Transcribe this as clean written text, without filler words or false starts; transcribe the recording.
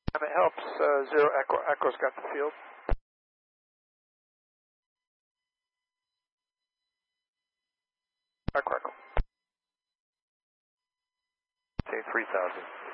It helps. Zero Echo. Echo's got the field. Echo. Say 3,000.